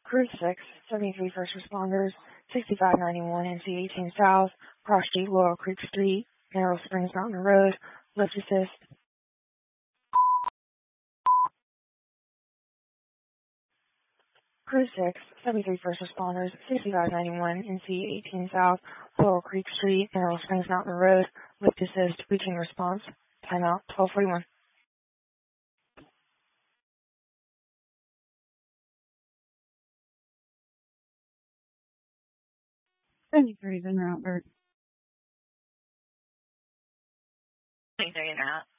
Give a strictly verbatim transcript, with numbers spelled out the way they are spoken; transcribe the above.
Crew six, seventy-three first responders, sixty-five ninety-one N C eighteen South, Cross Street, Laurel Creek Street, Mineral Springs Mountain Road, lift assist. Crew six, seventy-three first responders, sixty-five ninety-one N C eighteen South, Laurel Creek Street, Mineral Springs Mountain Road, lift assist, reaching response. Timeout, twelve forty-one. seventy-three is en route, Bert. seventy-three en route.